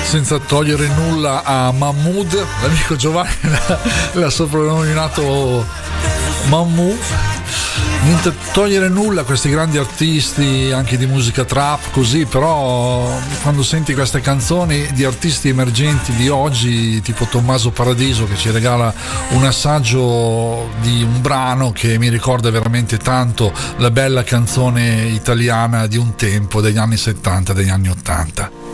senza togliere nulla a Mahmood, l'amico Giovanni l'ha soprannominato Mammu. Niente togliere nulla a questi grandi artisti anche di musica trap così, però quando senti queste canzoni di artisti emergenti di oggi tipo Tommaso Paradiso che ci regala un assaggio di un brano che mi ricorda veramente tanto la bella canzone italiana di un tempo, degli anni 70, degli anni 80.